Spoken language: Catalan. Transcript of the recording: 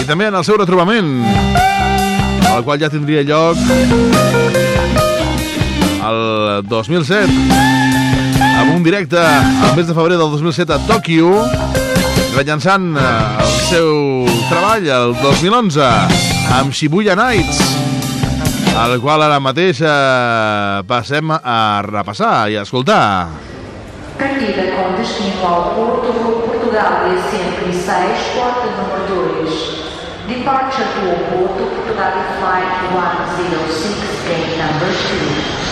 també en el seu retrobament, el qual ja tindria lloc el 2007, amb un directe al mes de febrer del 2007 a Tòquio, rellançant el seu treball el 2011 amb Shibuya Nights, el qual ara mateix passem a repassar i a escoltar. Partida com destino ao Porto, Portugal, sempre 6, porta número 2. Departure to Porto, Portugal, flight 106, gate number 2.